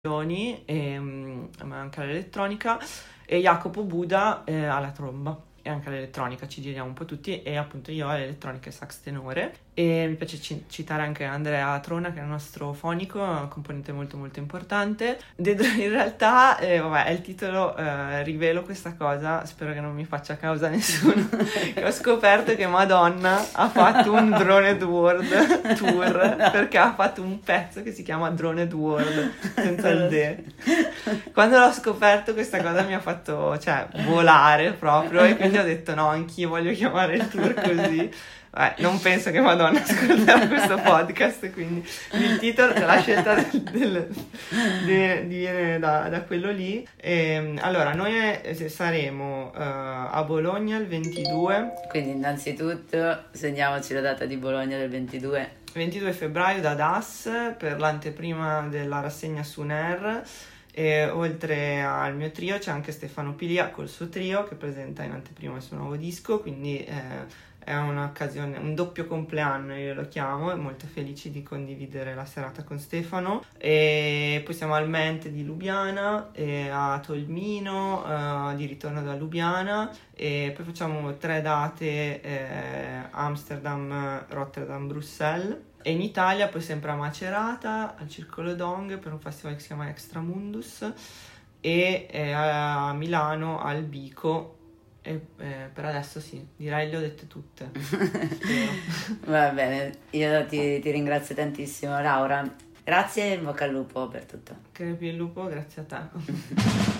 ma anche all'elettronica, e Jacopo Buda alla tromba e anche all'elettronica, ci giriamo un po' tutti, e appunto io all'elettronica e sax tenore. E mi piace citare anche Andrea Trona, che è il nostro fonico, un componente molto molto importante. In realtà, vabbè, è il titolo, rivelo questa cosa, spero che non mi faccia causa nessuno, che ho scoperto che Madonna ha fatto un Droned World Tour, perché ha fatto un pezzo che si chiama Droned World, senza il D. Quando l'ho scoperto questa cosa mi ha fatto, cioè, volare proprio, e quindi ho detto no, anch'io voglio chiamare il tour così. Non penso che Madonna ascolterà questo podcast, quindi il titolo, la scelta viene da quello lì. Allora, noi saremo a Bologna il 22. Quindi innanzitutto segniamoci la data di Bologna del 22 febbraio da DAS per l'anteprima della rassegna Suner. E oltre al mio trio c'è anche Stefano Pilia col suo trio, che presenta in anteprima il suo nuovo disco, quindi è un'occasione, un doppio compleanno io lo chiamo, e molto felici di condividere la serata con Stefano. E poi siamo al Mente di Lubiana, e a Tolmino di ritorno da Lubiana, e poi facciamo 3 date Amsterdam, Rotterdam, Bruxelles. E in Italia poi sempre a Macerata, al Circolo Dong, per un festival che si chiama Extramundus, e a Milano al Bico. E per adesso sì, direi le ho dette tutte. Va bene, io ti ringrazio tantissimo, Laura. Grazie e in bocca al lupo per tutto. Crepi il lupo, grazie a te.